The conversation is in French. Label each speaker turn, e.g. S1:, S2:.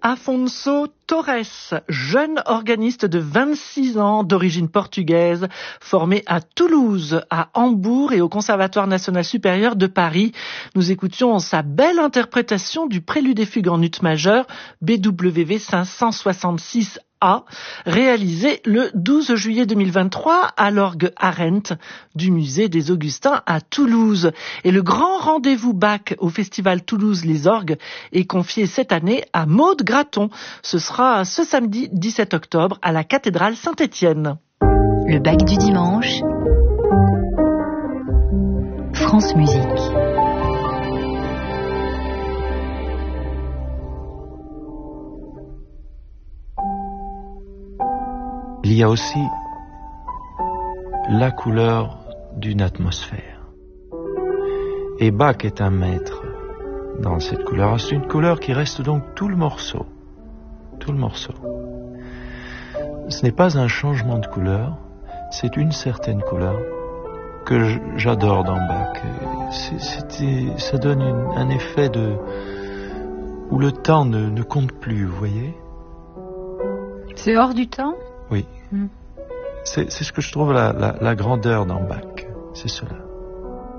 S1: Afonso Torres, jeune organiste de 26 ans d'origine portugaise, formé à Toulouse, à Hambourg et au Conservatoire national supérieur de Paris. Nous écoutions sa belle interprétation du prélude et fugue en ut majeur BWV 566 réalisé le 12 juillet 2023 à l'orgue Arendt du musée des Augustins à Toulouse. Et le grand rendez-vous Bach au festival Toulouse Les Orgues est confié cette année à Maude Graton. Ce sera ce samedi 17 octobre à la cathédrale Saint-Étienne.
S2: Le Bach du dimanche, France Musique.
S3: Il y a aussi la couleur d'une atmosphère. Et Bach est un maître dans cette couleur. C'est une couleur qui reste donc tout le morceau. Tout le morceau. Ce n'est pas un changement de couleur, c'est une certaine couleur que j'adore dans Bach. Ça donne un effet où le temps ne compte plus, vous voyez ?
S4: C'est hors du temps ?
S3: Oui. C'est ce que je trouve la grandeur dans Bach. C'est cela.